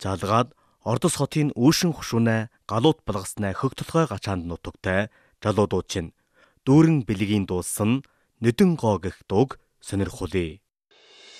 Жалгаад Ордос хотын үүшин хушуунай галууд балгаснай хөх толгой гачаанд нутагтай жалуудууд чинь дүүрэн бэлгийн дуулсан нүдэн гоо гэх дууг сонирхуулъя.